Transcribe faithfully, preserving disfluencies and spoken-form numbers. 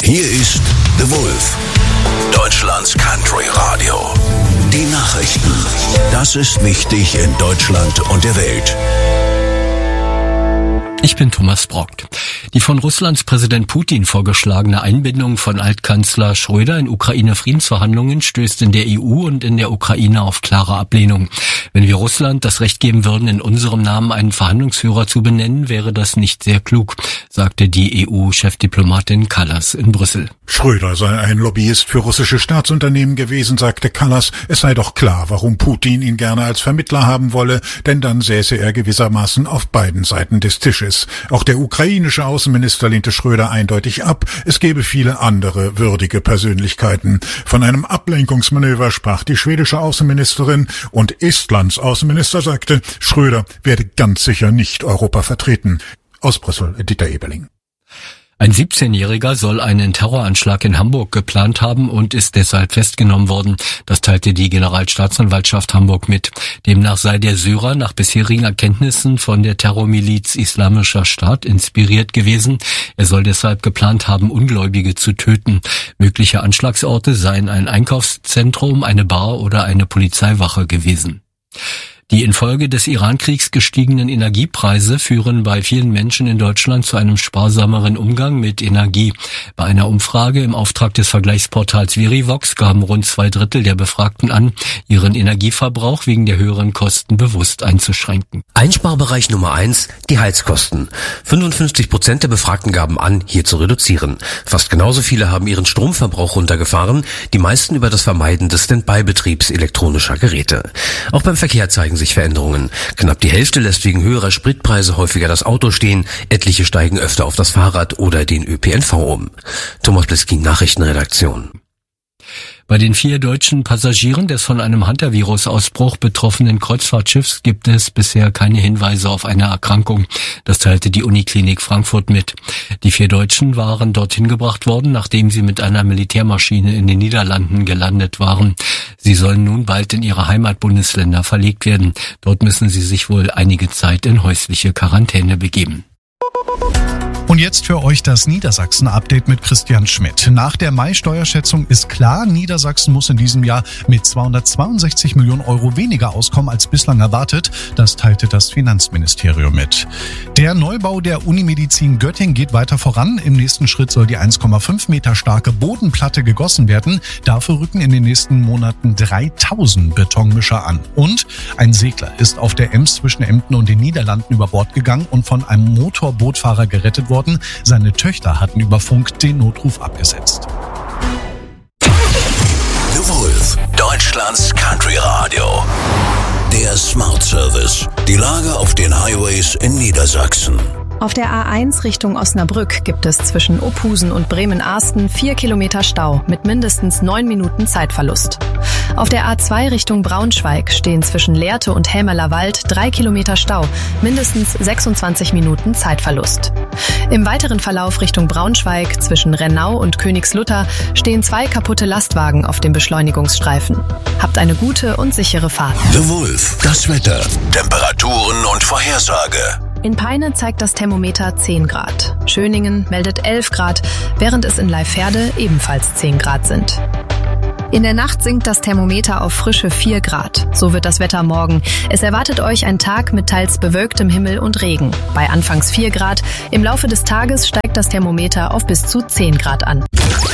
Hier ist The Wolf, Deutschlands Country Radio. Die Nachrichten. Das ist wichtig in Deutschland und der Welt. Ich bin Thomas Brockt. Die von Russlands Präsident Putin vorgeschlagene Einbindung von Altkanzler Schröder in Ukraine-Friedensverhandlungen stößt in der E U und in der Ukraine auf klare Ablehnung. Wenn wir Russland das Recht geben würden, in unserem Namen einen Verhandlungsführer zu benennen, wäre das nicht sehr klug, sagte die E U-Chefdiplomatin Kallas in Brüssel. Schröder sei ein Lobbyist für russische Staatsunternehmen gewesen, sagte Kallas. Es sei doch klar, warum Putin ihn gerne als Vermittler haben wolle, denn dann säße er gewissermaßen auf beiden Seiten des Tisches. Auch der ukrainische Außenminister lehnte Schröder eindeutig ab. Es gäbe viele andere würdige Persönlichkeiten. Von einem Ablenkungsmanöver sprach die schwedische Außenministerin und Estlands Außenminister sagte, Schröder werde ganz sicher nicht Europa vertreten. Aus Brüssel, Dieter Eberling. Ein siebzehnjähriger soll einen Terroranschlag in Hamburg geplant haben und ist deshalb festgenommen worden. Das teilte die Generalstaatsanwaltschaft Hamburg mit. Demnach sei der Syrer nach bisherigen Erkenntnissen von der Terrormiliz Islamischer Staat inspiriert gewesen. Er soll deshalb geplant haben, Ungläubige zu töten. Mögliche Anschlagsorte seien ein Einkaufszentrum, eine Bar oder eine Polizeiwache gewesen. Die infolge des Iran-Kriegs gestiegenen Energiepreise führen bei vielen Menschen in Deutschland zu einem sparsameren Umgang mit Energie. Bei einer Umfrage im Auftrag des Vergleichsportals Verivox gaben rund zwei Drittel der Befragten an, ihren Energieverbrauch wegen der höheren Kosten bewusst einzuschränken. Einsparbereich Nummer eins, die Heizkosten. fünfundfünfzig Prozent der Befragten gaben an, hier zu reduzieren. Fast genauso viele haben ihren Stromverbrauch runtergefahren, die meisten über das Vermeiden des Standby-Betriebs elektronischer Geräte. Auch beim Verkehr zeigen sich Veränderungen. Knapp die Hälfte lässt wegen höherer Spritpreise häufiger das Auto stehen, etliche steigen öfter auf das Fahrrad oder den Ö P N V um. Thomas Bliskin, Nachrichtenredaktion. Bei den vier deutschen Passagieren des von einem Hantavirus-Ausbruch betroffenen Kreuzfahrtschiffs gibt es bisher keine Hinweise auf eine Erkrankung. Das teilte die Uniklinik Frankfurt mit. Die vier Deutschen waren dorthin gebracht worden, nachdem sie mit einer Militärmaschine in den Niederlanden gelandet waren. Sie sollen nun bald in ihre Heimatbundesländer verlegt werden. Dort müssen sie sich wohl einige Zeit in häusliche Quarantäne begeben. Und jetzt für euch das Niedersachsen-Update mit Christian Schmidt. Nach der Mai-Steuerschätzung ist klar, Niedersachsen muss in diesem Jahr mit zweihundertzweiundsechzig Millionen Euro weniger auskommen als bislang erwartet. Das teilte das Finanzministerium mit. Der Neubau der Unimedizin Göttingen geht weiter voran. Im nächsten Schritt soll die eins Komma fünf Meter starke Bodenplatte gegossen werden. Dafür rücken in den nächsten Monaten dreitausend Betonmischer an. Und ein Segler ist auf der Ems zwischen Emden und den Niederlanden über Bord gegangen und von einem Motorbootfahrer gerettet worden. Seine Töchter hatten über Funk den Notruf abgesetzt. The Wolf, Deutschlands Country Radio. Der Smart Service. Die Lage auf den Highways in Niedersachsen. Auf der A eins Richtung Osnabrück gibt es zwischen Ophusen und Bremen-Arsten vier Kilometer Stau mit mindestens neun Minuten Zeitverlust. Auf der A zwei Richtung Braunschweig stehen zwischen Lehrte und Helmerler Wald drei Kilometer Stau, mindestens sechsundzwanzig Minuten Zeitverlust. Im weiteren Verlauf Richtung Braunschweig zwischen Rennau und Königslutter stehen zwei kaputte Lastwagen auf dem Beschleunigungsstreifen. Habt eine gute und sichere Fahrt. The Wolf, das Wetter, Temperaturen und Vorhersage. In Peine zeigt das Thermometer zehn Grad. Schöningen meldet elf Grad, während es in Leiferde ebenfalls zehn Grad sind. In der Nacht sinkt das Thermometer auf frische vier Grad. So wird das Wetter morgen. Es erwartet euch ein Tag mit teils bewölktem Himmel und Regen. Bei anfangs vier Grad. Im Laufe des Tages steigt das Thermometer auf bis zu zehn Grad an.